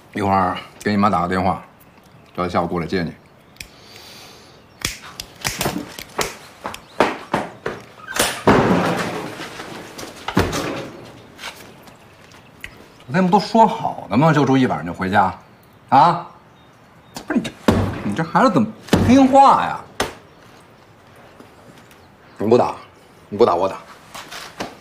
一会儿给你妈打个电话，叫她下午过来接你。昨天不都说好的吗？就住一晚上就回家，啊？不是你这孩子怎么不听话呀？你不打，我打。